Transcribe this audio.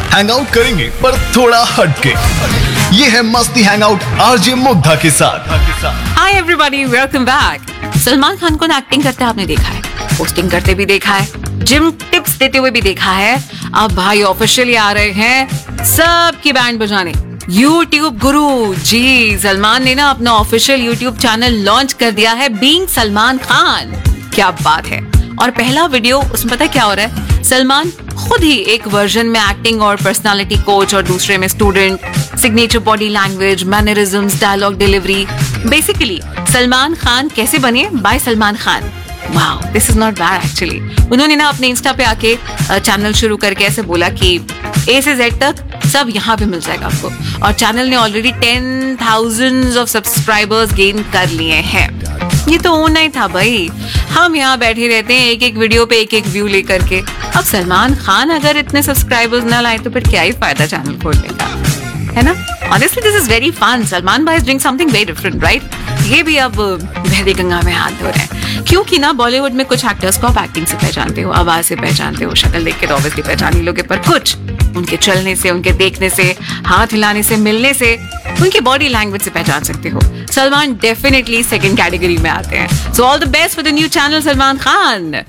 Hang out करेंगे पर थोड़ा हटके। ये है मस्ती हैंग आउट आरजे मुग्धा के साथ। Hi everybody, welcome back. Salman Khan को एक्टिंग करते आपने देखा है, पोस्टिंग करते भी देखा है, जिम टिप्स देते हुए भी देखा है। अब भाई ऑफिशियली आ रहे हैं सबकी बैंड बजाने। यूट्यूब गुरु जी सलमान ने ना अपना ऑफिशियल यूट्यूब चैनल लॉन्च कर दिया है, बीइंग सलमान खान। क्या बात है। और पहला वीडियो उसमें पता क्या हो रहा है, सलमान खुद ही एक वर्जन में एक्टिंग और पर्सनालिटी कोच और दूसरे में student, signature body language, mannerisms, dialogue delivery. Basically Salman Khan कैसे बने bye Salman Khan. Wow, this is not bad actually. उन्होंने ना अपने इंस्टा पे आके चैनल शुरू करके ऐसे बोला कि ए से जेड तक सब यहाँ पे मिल जाएगा आपको। और चैनल ने ऑलरेडी 10,000 ऑफ सब्सक्राइबर्स गेन कर लिए हैं। ये तो होना ही था भाई, हम यहाँ बैठे रहते हैं एक एक वीडियो पे एक एक व्यू लेकर के। अब सलमान खान अगर इतने सब्सक्राइबर्स ना लाए तो फिर क्या ही फायदा चैनल खोलने का, है ना। Honestly, this is very fun. Salman भाई is doing something very different, right? ये भी अब बहरी गंगा में हाथ धो रहे हैं, क्योंकि ना बॉलीवुड में कुछ एक्टर्स को आप एक्टिंग से पहचानते हो, आवाज से पहचानते हो, शक्ल देख के तो ऑब्वियसली पहचान ही लोगे, पर कुछ उनके चलने से, उनके देखने से, हाथ हिलाने से, मिलने से, उनकी बॉडी लैंग्वेज से पहचान सकते हो। सलमान डेफिनेटली सेकंड कैटेगरी में आते हैं। So all the best for the new channel Salman Khan.